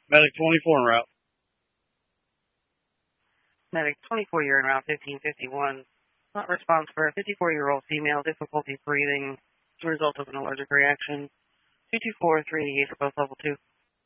Medic 24 en route. Medic 24, you're en route 1551. Not response for a 54-year-old female, difficulty breathing as a result of an allergic reaction. 224, 388 for both level 2.